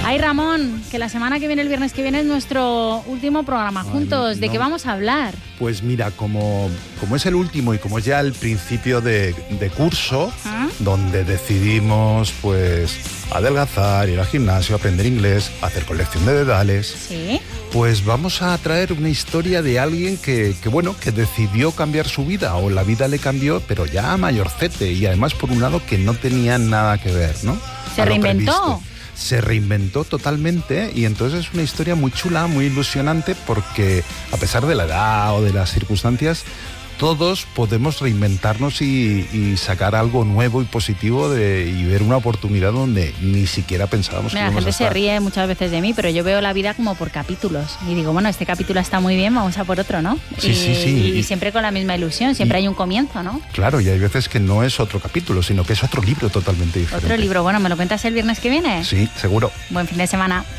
Ay, Ramón, que la semana que viene, el viernes que viene, es nuestro último programa juntos. ¿De qué vamos a hablar? Pues mira, como es el último y como es ya el principio de curso, donde decidimos pues adelgazar, ir al gimnasio, aprender inglés, hacer colección de dedales, ¿sí? Pues vamos a traer una historia de alguien que decidió cambiar su vida, o la vida le cambió, pero ya a mayorcete, y además por un lado que no tenía nada que ver, ¿no? Se reinventó. Se reinventó totalmente, y entonces es una historia muy chula, muy ilusionante, porque a pesar de la edad o de las circunstancias, todos podemos reinventarnos y sacar algo nuevo y positivo y ver una oportunidad donde ni siquiera pensábamos que íbamos a estar. La gente se ríe muchas veces de mí, pero yo veo la vida como por capítulos. Y digo, bueno, este capítulo está muy bien, vamos a por otro, ¿no? Sí. Y siempre con la misma ilusión, siempre hay un comienzo, ¿no? Claro, y hay veces que no es otro capítulo, sino que es otro libro totalmente diferente. Otro libro, bueno, ¿me lo cuentas el viernes que viene? Sí, seguro. Buen fin de semana.